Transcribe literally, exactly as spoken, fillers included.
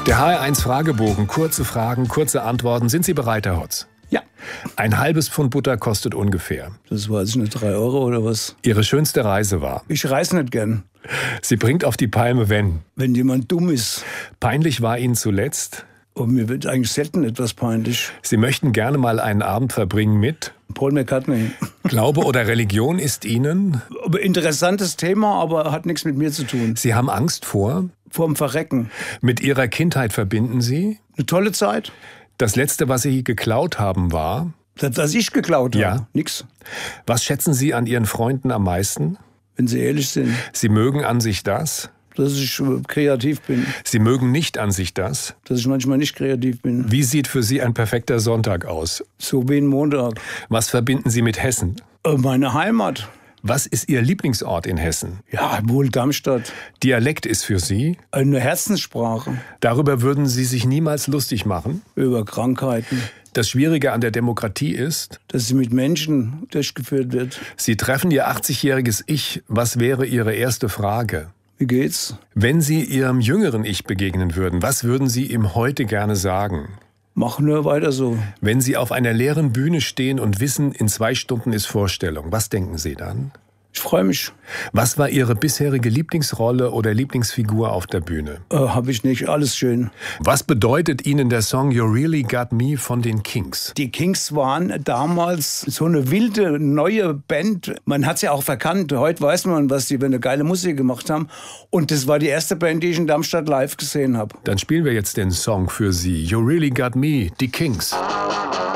Der H R eins Fragebogen, kurze Fragen, kurze Antworten. Sind Sie bereit, Herr Hotz? Ja. Ein halbes Pfund Butter kostet ungefähr. Das weiß ich nicht, drei Euro oder was? Ihre schönste Reise war? Ich reise nicht gern. Sie bringt auf die Palme, wenn? Wenn jemand dumm ist. Peinlich war Ihnen zuletzt? Und mir wird eigentlich selten etwas peinlich. Sie möchten gerne mal einen Abend verbringen mit? Paul McCartney. Glaube oder Religion ist Ihnen? Interessantes Thema, aber hat nichts mit mir zu tun. Sie haben Angst vor? Vorm Verrecken. Mit Ihrer Kindheit verbinden Sie? Eine tolle Zeit. Das Letzte, was Sie geklaut haben, war? Das, was ich geklaut habe? Ja. Nix. Was schätzen Sie an Ihren Freunden am meisten? Wenn sie ehrlich sind. Sie mögen an sich das? Dass ich kreativ bin. Sie mögen nicht an sich das? Dass ich manchmal nicht kreativ bin. Wie sieht für Sie ein perfekter Sonntag aus? So wie ein Montag. Was verbinden Sie mit Hessen? Äh, meine Heimat. Was ist Ihr Lieblingsort in Hessen? Ja, wohl Darmstadt. Dialekt ist für Sie? Eine Herzenssprache. Darüber würden Sie sich niemals lustig machen? Über Krankheiten. Das Schwierige an der Demokratie ist? Dass sie mit Menschen durchgeführt wird. Sie treffen Ihr achtzigjähriges Ich. Was wäre Ihre erste Frage? Wie geht's? Wenn Sie Ihrem jüngeren Ich begegnen würden, was würden Sie ihm heute gerne sagen? Mach nur weiter so. Wenn Sie auf einer leeren Bühne stehen und wissen, in zwei Stunden ist Vorstellung, was denken Sie dann? Ich freue mich. Was war Ihre bisherige Lieblingsrolle oder Lieblingsfigur auf der Bühne? Äh, hab ich nicht. Alles schön. Was bedeutet Ihnen der Song You Really Got Me von den Kings? Die Kings waren damals so eine wilde, neue Band. Man hat sie auch verkannt. Heute weiß man, was die für eine geile Musik gemacht haben. Und das war die erste Band, die ich in Darmstadt live gesehen habe. Dann spielen wir jetzt den Song für Sie. You Really Got Me, die Kings.